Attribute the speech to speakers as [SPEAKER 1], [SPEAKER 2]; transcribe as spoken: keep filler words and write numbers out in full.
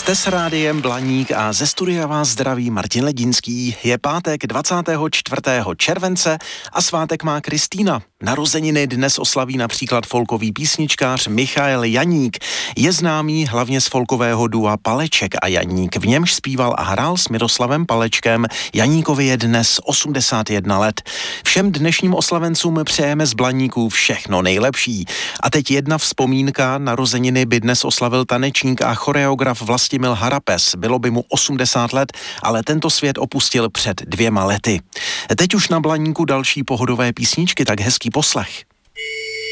[SPEAKER 1] Jste s rádiem Blaník a ze studia vás zdraví Martin Ledinský. Je pátek dvacátého čtvrtého července a svátek má Kristýna. Narozeniny dnes oslaví například folkový písničkář Michael Janík. Je známý hlavně z folkového dua Paleček a Janík. V němž zpíval a hrál s Miroslavem Palečkem. Janíkovi je dnes osmdesát jedna let. Všem dnešním oslavencům přejeme z Blaníků všechno nejlepší. A teď jedna vzpomínka. Narozeniny by dnes oslavil tanečník a choreograf Vlastimil Harapes. Bylo by mu osmdesát let, ale tento svět opustil před dvěma lety. Teď už na Blaníku další pohodové písničky, tak hezký poslech.